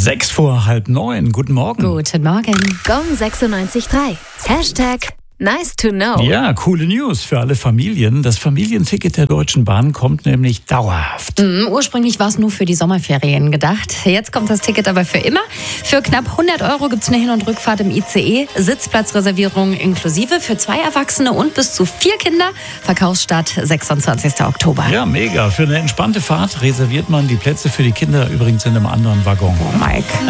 6:30. Guten Morgen. Guten Morgen. Gong 96.3. Hashtag nice to know. Ja, coole News für alle Familien. Das Familienticket der Deutschen Bahn kommt nämlich dauerhaft. Ursprünglich war es nur für die Sommerferien gedacht. Jetzt kommt das Ticket aber für immer. Für knapp 100 € gibt es eine Hin- und Rückfahrt im ICE. Sitzplatzreservierung inklusive für 2 Erwachsene und bis zu 4 Kinder. Verkaufsstart 26. Oktober. Ja, mega. Für eine entspannte Fahrt reserviert man die Plätze für die Kinder übrigens in einem anderen Waggon. Mike.